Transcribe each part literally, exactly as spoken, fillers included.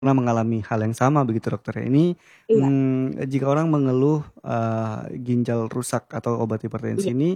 pernah mengalami hal yang sama begitu dokter ya. Ini, Iya. mmm, jika orang mengeluh, eee, ginjal rusak atau obat Iya. hipertensi ini,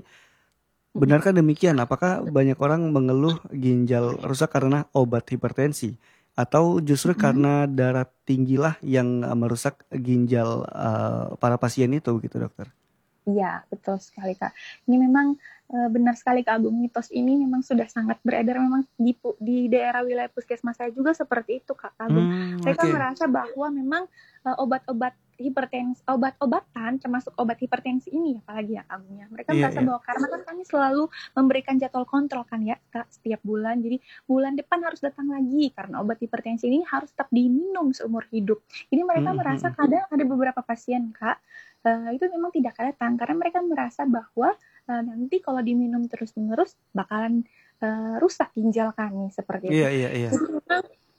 Mhm. benarkah demikian? Apakah banyak orang mengeluh ginjal rusak karena obat hipertensi? Atau justru Mhm. karena darah tinggilah yang, eee, merusak ginjal, eee, para pasien itu gitu dokter? Iya, betul sekali, Kak. Ini memang, eee, benar sekali Kak Agung, mitos ini memang sudah sangat beredar memang di pu di daerah wilayah puskesmas saya juga seperti itu Kak Agung. Mmm, Mereka oke. merasa bahwa memang, eee, obat-obat hipertens obat-obatan termasuk obat hipertensi ini apalagi ya Kak Agung ya, mereka Iya merasa iya. bahwa karena kan kami selalu memberikan jadwal kontrol kan ya Kak, setiap bulan. Jadi bulan depan harus datang lagi karena obat hipertensi ini harus tetap diminum seumur hidup. Jadi mereka Mhm merasa mhm. kadang ada beberapa pasien Kak, eee, itu memang tidak datang karena mereka merasa bahwa, eee, nanti kalau diminum terus-menerus bakalan, eee, rusak ginjal kami, seperti itu. Iya iya iya. Jadi memang,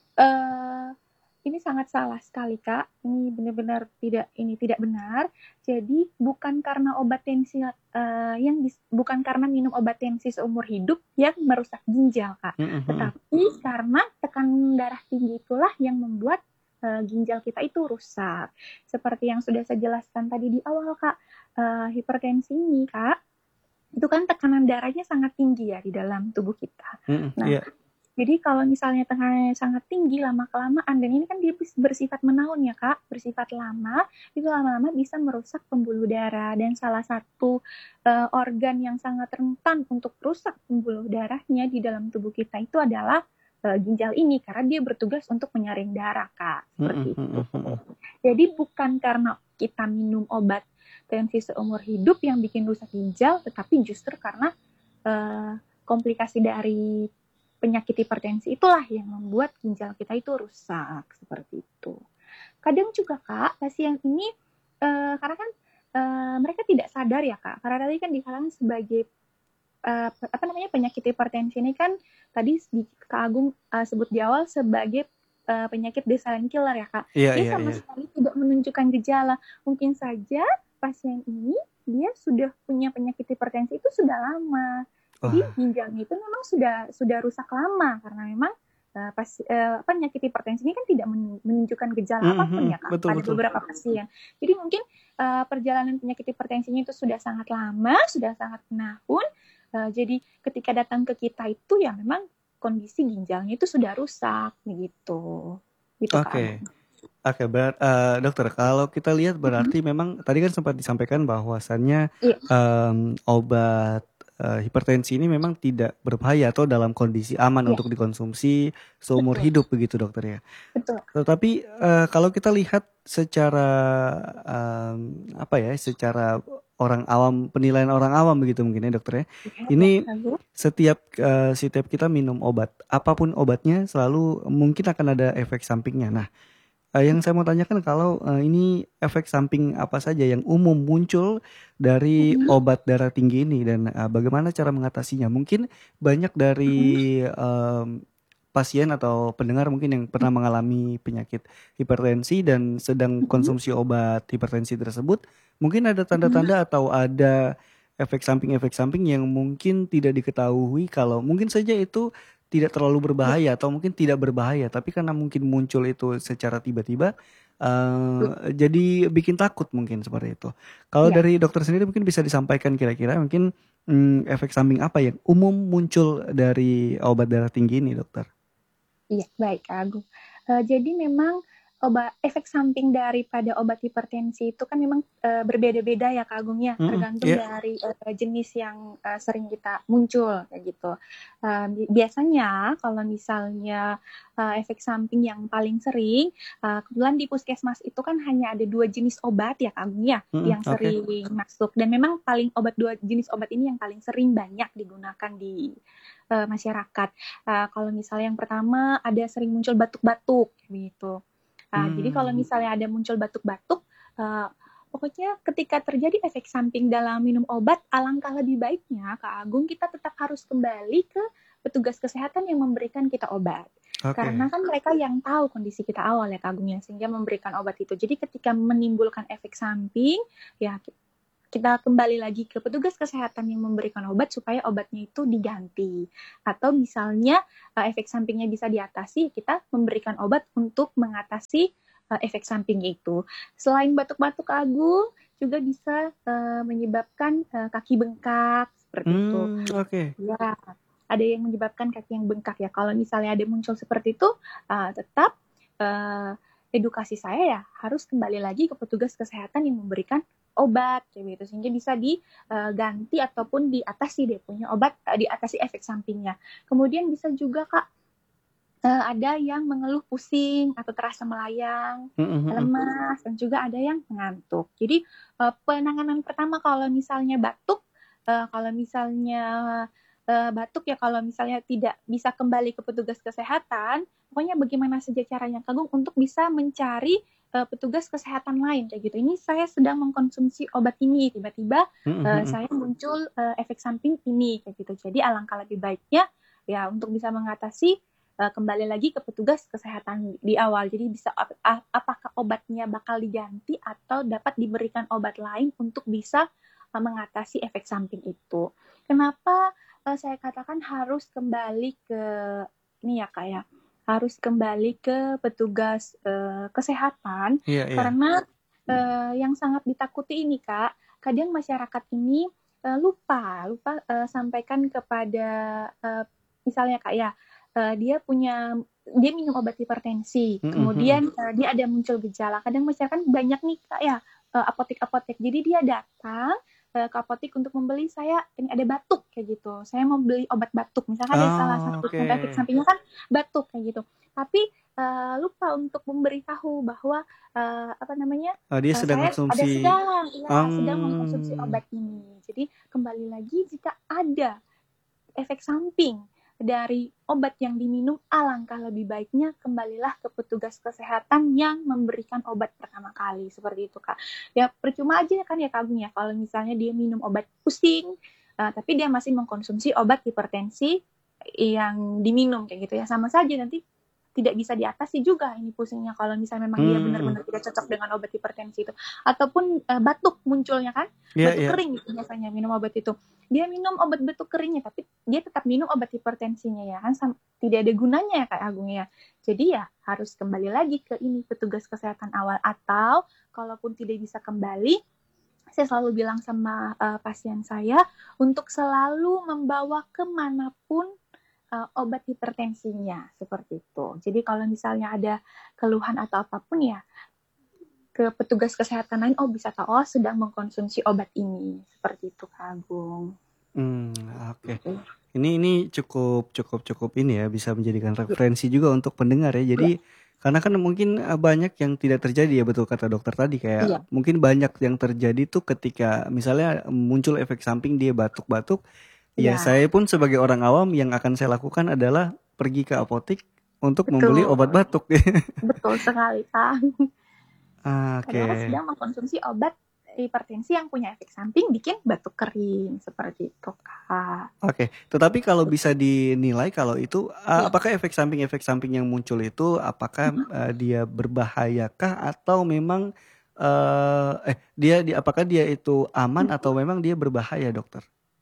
eee, ini sangat salah sekali Kak, ini benar-benar tidak ini tidak benar. Jadi bukan karena obat tensi, eee, yang dis bukan karena minum obat tensi seumur hidup yang merusak ginjal Kak, Mhm mhm. tetapi karena tekanan darah tinggi itulah yang membuat, eee, ginjal kita itu rusak. Seperti yang sudah saya jelaskan tadi di awal Kak, eee, hipertensi ini Kak, itu kan tekanan darahnya sangat tinggi ya di dalam tubuh kita. Mhm, Nah, iya. jadi kalau misalnya tekanannya sangat tinggi lama-kelamaan dan ini kan dia bis bersifat menaun ya Kak, bersifat lama, itu lama-lama bisa merusak pembuluh darah dan salah satu, eee, organ yang sangat rentan untuk rusak pembuluh darahnya di dalam tubuh kita itu adalah, eee, ginjal ini karena dia bertugas untuk menyaring darah Kak, Mhm seperti itu. mhm mhm. Jadi bukan karena kita minum obat tensi seumur hidup yang bikin rusak ginjal, tetapi justru karena, eee, komplikasi dari penyakit hipertensi itulah yang membuat ginjal kita itu rusak, seperti itu. Kadang juga Kak, pasien ini, eee, karena kan, eee, mereka tidak sadar ya Kak, karena tadi kan dikatakan sebagai, eee, apa namanya, penyakit hipertensi ini kan tadi di Kak Agung, eee, sebut di awal sebagai, eee, penyakit the silent killer ya Kak. Iya Dia iya sama iya. sekali tidak menunjukkan gejala, mungkin saja pasien ini dia sudah punya penyakit hipertensi itu sudah lama. Jadi Wah. ginjalnya itu memang sudah sudah rusak lama karena memang, eee, pas eee, penyakit hipertensi ini kan tidak men menunjukkan gejala Mhm apa pun mhm, ya Kak, betul pada betul. beberapa pasien. Jadi mungkin, eee, perjalanan penyakit hipertensinya itu sudah sangat lama, sudah sangat menahun, eee, jadi ketika datang ke kita itu ya memang kondisi ginjalnya itu sudah rusak, begitu. Gitu Kak Oke. Agung. Oke, berat eee, dokter, kalau kita lihat Mhm. berarti memang tadi kan sempat disampaikan bahwasannya, Iya. mmm, obat, eee, hipertensi ini memang tidak berbahaya atau dalam kondisi aman Iya. untuk dikonsumsi seumur Betul. hidup begitu dokter ya. Betul. Tetapi, eee, kalau kita lihat secara, mmm, apa ya, secara orang awam, penilaian orang awam begitu mungkin ya dokter ya. Iya iya, Ini lalu? setiap, eee, setiap kita minum obat, apa pun obatnya selalu mungkin akan ada efek sampingnya. Nah, eee, yang saya mau tanyakan kalau, eee, ini efek samping apa saja yang umum muncul dari Mhm. obat darah tinggi ini dan, eee, bagaimana cara mengatasinya? Mungkin banyak Mhm. dari, mmm, pasien atau pendengar mungkin yang pernah mengalami penyakit hipertensi dan sedang Mhm. konsumsi obat hipertensi tersebut, mungkin ada Mhm. tanda-tanda atau ada efek samping-efek samping yang mungkin tidak diketahui kalau mungkin saja itu tidak terlalu Iya. berbahaya atau mungkin tidak berbahaya, tapi karena mungkin muncul itu secara tiba-tiba, eee, jadi bikin takut mungkin seperti itu. Kalau Iya. dari dokter sendiri mungkin bisa disampaikan kira-kira mungkin, mmm, efek samping apa yang umum muncul dari obat darah tinggi ini dokter? Iya, baik Kak Agung. Eee, jadi memang oba efek samping daripada obat hipertensi itu kan memang, eee, berbeda-beda ya Kak Agung ya, Mhm, tergantung iya. dari, eee, jenis yang, eee, sering kita muncul, kayak gitu. Eee, bi biasanya kalau misalnya, eee, efek samping yang paling sering, eee, kebetulan di puskesmas itu kan hanya ada dua jenis obat ya Kak Agung ya, Mhm, yang oke. sering masuk dan memang paling obat dua jenis obat ini yang paling sering banyak digunakan di, eee, masyarakat. Eee, kalau misalnya yang pertama ada sering muncul batuk-batuk, gitu. Eee, jadi kalau Mmm. misalnya ada muncul batuk-batuk, eee, pokoknya ketika terjadi efek samping dalam minum obat, alangkah lebih baiknya Kak Agung, kita tetap harus kembali ke petugas kesehatan yang memberikan kita obat. Karena Oke. kan mereka yang tahu kondisi kita awal ya Kak Agung ya, sehingga memberikan obat itu. Jadi ketika menimbulkan efek samping, ya ki kita kembali lagi ke petugas kesehatan yang memberikan obat supaya obatnya itu diganti. Atau misalnya uh, efek sampingnya bisa diatasi, kita memberikan obat untuk mengatasi uh, efek samping itu. Selain batuk-batuk Agung, juga bisa uh, menyebabkan uh, kaki bengkak seperti Hmm, itu. oke. Okay. Ya, ada yang menyebabkan kaki yang bengkak ya. Kalau misalnya ada muncul seperti itu, uh, tetap uh, edukasi saya ya harus kembali lagi ke petugas kesehatan yang memberikan obat kayak gitu sehingga bisa diganti uh, ataupun diatasi deh punya obat uh, diatasi efek sampingnya. Kemudian bisa juga Kak uh, ada yang mengeluh pusing atau terasa melayang, Mm-hmm. lemas dan juga ada yang mengantuk. Jadi uh, penanganan pertama kalau misalnya batuk, uh, kalau misalnya uh, batuk ya kalau misalnya tidak bisa kembali ke petugas kesehatan, pokoknya bagaimana saja caranya Kagum untuk bisa mencari uh, petugas kesehatan lain kayak gitu. Ini saya sedang mengkonsumsi obat ini, tiba-tiba Mm-hmm. uh, saya muncul uh, efek samping ini kayak gitu. Jadi alangkah lebih baiknya ya untuk bisa mengatasi uh, kembali lagi ke petugas kesehatan di awal. Jadi bisa ap- apakah obatnya bakal diganti atau dapat diberikan obat lain untuk bisa uh, mengatasi efek samping itu. Kenapa uh, saya katakan harus kembali ke ini ya Kak ya, harus kembali ke petugas uh, kesehatan yeah, yeah. karena uh, yang sangat ditakuti ini Kak, kadang masyarakat ini uh, lupa lupa uh, sampaikan kepada uh, misalnya Kak ya, uh, dia punya dia minum obat hipertensi, mm-hmm. kemudian uh, dia ada muncul gejala. Kadang masyarakat banyak nih Kak ya uh, apotek-apotek, jadi dia datang ke apotek untuk membeli saya ini ada batuk kayak gitu. Saya mau beli obat batuk. Misalkan oh, ada salah satu okay. efek sampingnya kan batuk kayak gitu. Tapi uh, lupa untuk memberitahu bahwa uh, apa namanya? Oh, dia uh, sedang saya konsumsi. ada sedang ya, um... sedang mengkonsumsi obat ini. Jadi kembali lagi jika ada efek samping dari obat yang diminum, alangkah lebih baiknya kembalilah ke petugas kesehatan yang memberikan obat pertama kali, seperti itu Kak. Ya percuma aja kan ya Kak Agung ya, kalau misalnya dia minum obat pusing, uh, tapi dia masih mengkonsumsi obat hipertensi yang diminum kayak gitu ya, sama saja nanti tidak bisa diatasi juga ini pusingnya kalau misalnya memang hmm. dia benar-benar tidak cocok dengan obat hipertensi itu. Ataupun uh, batuk munculnya kan, yeah, batuk yeah. kering gitu biasanya minum obat itu. Dia minum obat batuk keringnya, tapi dia tetap minum obat hipertensinya ya kan, sam- tidak ada gunanya ya Kak Agung ya. Jadi ya harus kembali lagi ke ini petugas kesehatan awal, atau kalaupun tidak bisa kembali, saya selalu bilang sama uh, pasien saya untuk selalu membawa kemanapun uh, obat hipertensinya seperti itu. Jadi kalau misalnya ada keluhan atau apapun ya ke petugas kesehatan lain, oh bisa tahu oh sedang mengkonsumsi obat ini, seperti itu Kak Agung. Hmm, oke. Okay. Ini ini cukup cukup cukup ini ya, bisa menjadikan referensi juga untuk pendengar ya. Jadi ya. Karena kan mungkin banyak yang tidak terjadi ya, betul kata dokter tadi, kayak ya. Mungkin banyak yang terjadi tuh ketika misalnya muncul efek samping dia batuk-batuk. Ya, ya saya pun sebagai orang awam yang akan saya lakukan adalah pergi ke apotek untuk betul. Membeli obat batuk. Betul sekali Kak. Ah, oke. Padahal sedang mengkonsumsi obat hipertensi yang punya efek samping bikin batuk kering seperti itu Kak. Oke, tetapi kalau bisa dinilai kalau itu uh, apakah efek samping-efek samping yang muncul itu apakah uh, dia berbahayakah atau memang uh, eh dia di apakah dia itu aman atau memang dia berbahaya dokter?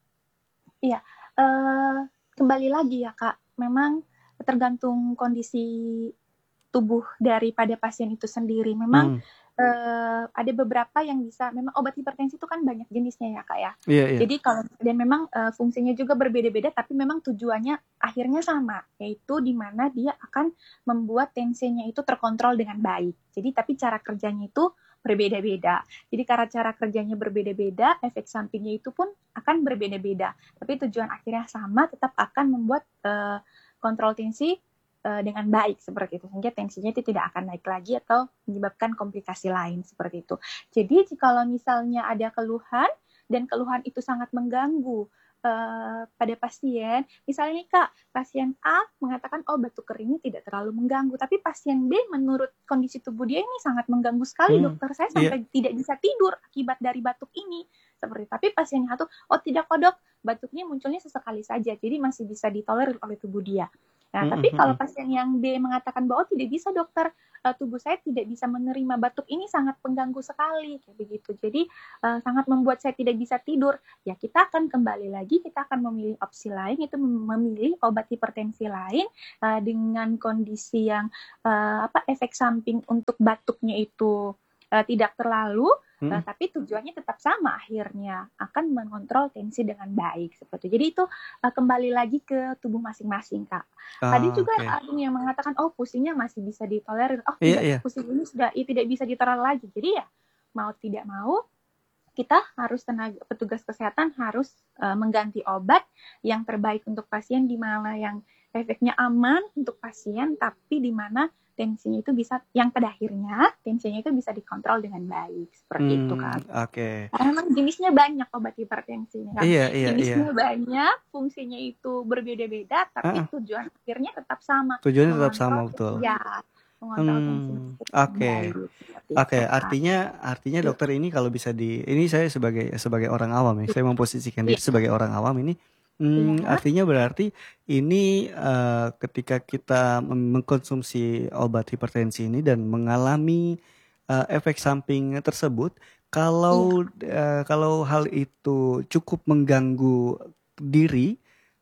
Iya, uh, kembali lagi ya Kak, memang tergantung kondisi tubuh daripada pasien itu sendiri. Memang hmm. uh, ada beberapa yang bisa, memang obat hipertensi itu kan banyak jenisnya ya Kak ya. Yeah, yeah. Jadi kalau dan memang uh, fungsinya juga berbeda-beda, tapi memang tujuannya akhirnya sama, yaitu di mana dia akan membuat tensinya itu terkontrol dengan baik. Jadi tapi cara kerjanya itu berbeda-beda. Jadi karena cara kerjanya berbeda-beda, efek sampingnya itu pun akan berbeda-beda. Tapi tujuan akhirnya sama, tetap akan membuat uh, kontrol tensi dengan baik seperti itu, sehingga tensinya itu tidak akan naik lagi atau menyebabkan komplikasi lain seperti itu. Jadi kalau misalnya ada keluhan dan keluhan itu sangat mengganggu uh, pada pasien, misalnya nih Kak, pasien A mengatakan oh batuk kering ini tidak terlalu mengganggu, tapi pasien B menurut kondisi tubuh dia ini sangat mengganggu sekali hmm, dokter, saya sampai yeah. tidak bisa tidur akibat dari batuk ini seperti. Tapi pasien satu, oh tidak kok dok, batuknya munculnya sesekali saja, jadi masih bisa ditolerir oleh tubuh dia. Nah, mm-hmm. tapi kalau pasien yang B mengatakan bahwa oh, tidak bisa dokter, uh, tubuh saya tidak bisa menerima batuk ini sangat mengganggu sekali kayak begitu. Jadi uh, sangat membuat saya tidak bisa tidur. Ya kita akan kembali lagi, kita akan memilih opsi lain, itu memilih obat hipertensi lain uh, dengan kondisi yang uh, apa efek samping untuk batuknya itu uh, tidak terlalu. Uh, Hmm. tapi tujuannya tetap sama, akhirnya akan mengontrol tensi dengan baik seperti itu. Jadi itu uh, kembali lagi ke tubuh masing-masing, Kak. Tadi Ah, juga oke. ada yang mengatakan oh pusingnya masih bisa ditolerir, oh Iya, tidak, iya. pusing ini sudah ya, tidak bisa ditolerir lagi. Jadi ya mau tidak mau kita harus tenaga petugas kesehatan harus uh, mengganti obat yang terbaik untuk pasien, di mana yang efeknya aman untuk pasien, tapi di mana tensinya itu bisa, yang pada akhirnya tensinya itu bisa dikontrol dengan baik seperti itu, Hmm, Kak. oke. Karena memang jenisnya banyak obat hipertensinya kan, Iya, iya, iya. jenisnya banyak, fungsinya itu berbeda-beda, tapi Heeh. tujuan akhirnya tetap sama, Tujuannya tetap sama, mengontrol betul. ya, mengontrol tensi Hmm, dengan oke. baik seperti Oke, itu, Kak. artinya artinya dokter ini kalau bisa di ini saya sebagai sebagai orang awam ya, saya memposisikan diri Iya, sebagai orang awam ini, iya, hmm, artinya berarti ini eh, ketika kita mem- mengkonsumsi obat hipertensi ini dan mengalami eh, efek samping tersebut, iya, kalau eh, kalau hal itu cukup mengganggu diri,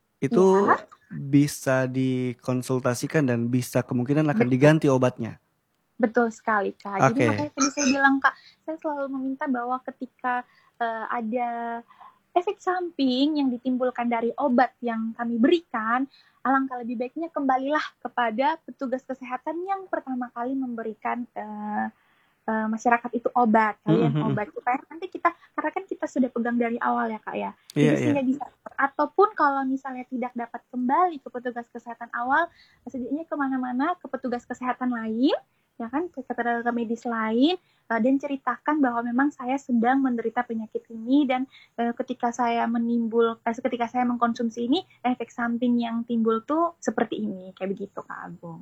itu iya. bisa dikonsultasikan dan bisa kemungkinan akan Betul, diganti obatnya. betul sekali, Kak. Jadi Oke. makanya tadi saya bilang, Kak, saya selalu meminta bahwa ketika eh, ada efek samping yang ditimbulkan dari obat yang kami berikan, alangkah lebih baiknya kembalilah kepada petugas kesehatan yang pertama kali memberikan eh, eh, masyarakat itu obat, kalian Mm-mm. obat, supaya nanti kita, karena kan kita sudah pegang dari awal ya, Kak ya. Iya, Jadi iya. sehingga bisa, ataupun kalau misalnya tidak dapat kembali ke petugas kesehatan awal, setidaknya kemana-mana ke petugas kesehatan lain, ya kan, ke tenaga medis lain, uh, dan ceritakan bahwa memang saya sedang menderita penyakit ini, dan uh, ketika saya menimbul, eh, ketika saya mengkonsumsi ini, efek samping yang timbul tuh seperti ini, kayak begitu, Kak Agung.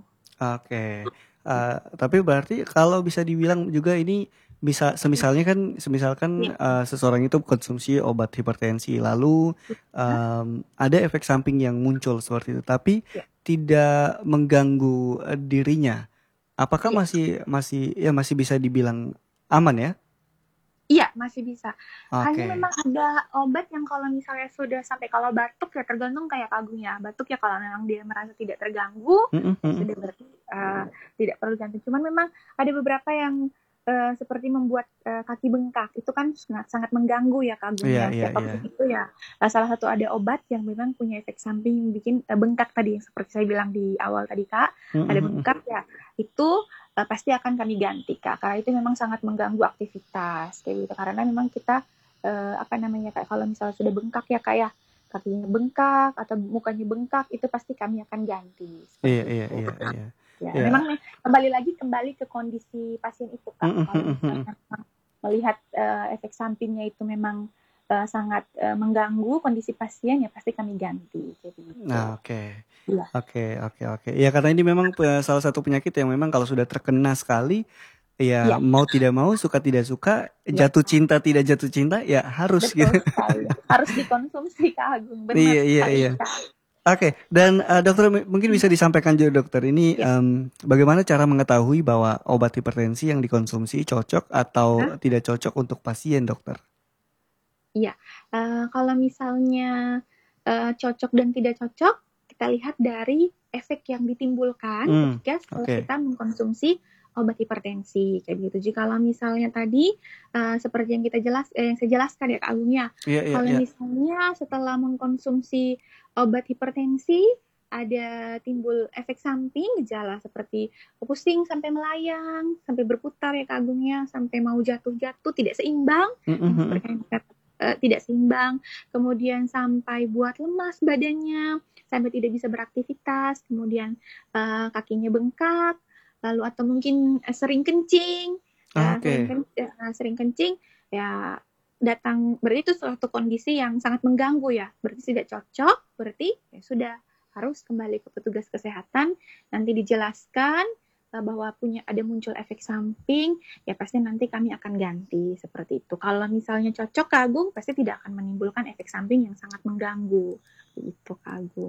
Oke. Eh, tapi berarti kalau bisa dibilang juga ini bisa semisalnya kan Ya, semisalkan eh, seseorang itu konsumsi obat hipertensi lalu ya, em, ada efek samping yang muncul seperti itu tapi ya, tidak mengganggu eh, dirinya. Apakah ya. masih masih ya masih bisa dibilang aman ya? Iya, masih bisa. Hanya Oke. memang ada obat yang kalau misalnya sudah sampai, kalau batuk ya tergantung kayak kagumnya. Batuk ya kalau memang dia merasa tidak terganggu, Mm-mm, ya mm-mm. sudah berarti uh, tidak perlu ganti. Cuman memang ada beberapa yang uh, seperti membuat uh, kaki bengkak. Itu kan sangat sangat mengganggu ya Iya, kagumnya. iya, Siapapun iya. itu ya. Uh, salah satu ada obat yang memang punya efek samping yang bikin uh, bengkak tadi, yang seperti saya bilang di awal tadi, Kak. Mm-mm, Ada mm-mm. bengkak ya. Itu uh, pasti akan kami ganti, Kak, karena itu memang sangat mengganggu aktivitas kayak gitu, karena memang kita uh, apa namanya, Kak, kalau misalnya sudah bengkak ya, Kak ya, kakinya bengkak atau mukanya bengkak, itu pasti kami akan ganti Iya, seperti iya, itu. iya, iya. Ya Ya. memang kembali lagi kembali ke kondisi pasien itu, Kak. Mm-mm, Kalau mm-mm. misalnya melihat uh, efek sampingnya itu memang uh, sangat uh, mengganggu kondisi pasien, ya pasti kami ganti kayak gitu. Nah, oke. Iya, Oke, oke, oke. Ya karena ini memang pe- salah satu penyakit yang memang kalau sudah terkena sekali, ya iya, mau tidak mau, suka tidak suka, iya. jatuh cinta tidak jatuh cinta, ya harus gitu. Betul sekali. Harus dikonsumsi, Kak Agung. Benar Iya, iya, sekali, iya. Kak. Oke, dan eh, dokter m- mungkin bisa disampaikan juga dokter ini Ya. em, bagaimana cara mengetahui bahwa obat hipertensi yang dikonsumsi cocok Hah? atau tidak cocok untuk pasien dokter? Iya. Uh, kalau misalnya uh, cocok dan tidak cocok, kita lihat dari efek yang ditimbulkan Hmm, ketika setelah oke. kita mengkonsumsi obat hipertensi kayak gitu. Jika kalau misalnya tadi uh, seperti yang kita jelas, eh, yang saya jelaskan ya, Kak Agung ya, Iya, iya, kalau iya. misalnya setelah mengkonsumsi obat hipertensi ada timbul efek samping gejala seperti pusing sampai melayang, sampai berputar ya, Kak Agung ya, sampai mau jatuh-jatuh, tidak seimbang, Mm-mm, yang mm-mm. seperti yang kita uh, tidak seimbang, kemudian sampai buat lemas badannya, sampai tidak bisa beraktivitas, kemudian uh, kakinya bengkak, lalu atau mungkin uh, sering kencing, ya sering Oke. ken- uh, sering kencing, ya datang, berarti itu suatu kondisi yang sangat mengganggu ya, berarti tidak cocok, berarti ya sudah harus kembali ke petugas kesehatan, nanti dijelaskan uh, bahwa punya ada muncul efek samping, ya pasti nanti kami akan ganti seperti itu. Kalau misalnya cocok, Kak Agung, pasti tidak akan menimbulkan efek samping yang sangat mengganggu. Itu, Kak Agung.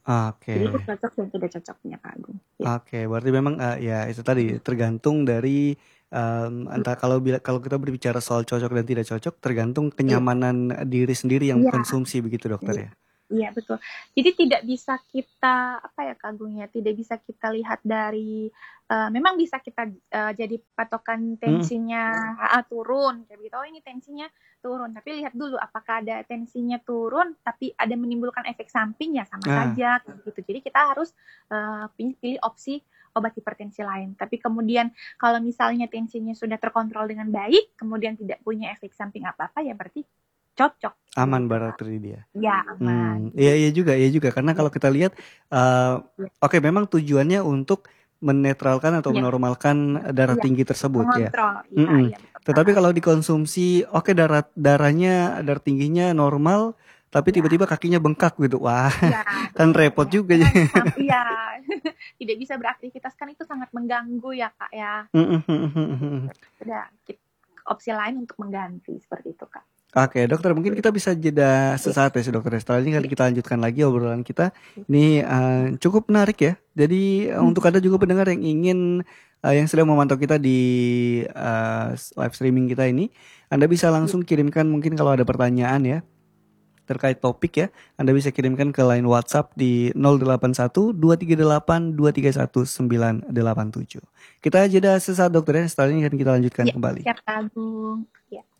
Jadi itu Oke. cocok dan tidak cocoknya Kak Agung. Ya. Oke, berarti memang uh, ya itu tadi tergantung dari um, Iya. antara kalau bila, kalau kita berbicara soal cocok dan tidak cocok tergantung Iya. kenyamanan diri sendiri yang Iya. konsumsi begitu dokter Iya. ya. Iya betul. Jadi tidak bisa kita apa ya Kak Agung ya, tidak bisa kita lihat dari uh, memang bisa kita uh, jadi patokan tensinya Hmm. uh, turun kayak gitu. Oh ini tensinya turun, tapi lihat dulu apakah ada tensinya turun tapi ada menimbulkan efek samping ya sama Ah. saja gitu. Jadi kita harus uh, pilih, pilih opsi obat hipertensi lain. Tapi kemudian kalau misalnya tensinya sudah terkontrol dengan baik, kemudian tidak punya efek samping apa-apa ya berarti cocok. Aman gitu, berarti Kak. dia. Ya aman. Hmm, iya iya juga, iya juga karena kalau kita lihat uh, oke okay, memang tujuannya untuk menetralkan atau Iya. menormalkan darah Iya. tinggi tersebut ya. Mengontrol. Iya, Mm-mm. iya, betul. Tetapi kalau dikonsumsi oke okay, darah darahnya darah tingginya normal tapi Ya. tiba-tiba kakinya bengkak gitu. Wah. Ya, kan repot ya. juga ya. Iya. Tidak bisa beraktivitas kan itu sangat mengganggu ya, Kak ya. Ada opsi lain untuk mengganti seperti itu, Kak. Oke, dokter mungkin kita bisa jeda sesaat ya, dokter. Setelah ini kan kita lanjutkan lagi obrolan kita. Ini uh, cukup menarik ya. Jadi uh, untuk Anda juga pendengar yang ingin uh, yang sedang memantau kita di uh, live streaming kita ini, Anda bisa langsung kirimkan mungkin kalau ada pertanyaan ya terkait topik ya. Anda bisa kirimkan ke line WhatsApp di nol delapan satu dua tiga delapan dua tiga satu sembilan delapan tujuh. Kita jeda sesaat dokter ya. Setelah ini kan kita lanjutkan ya, kembali. Siap, Agung. Ya.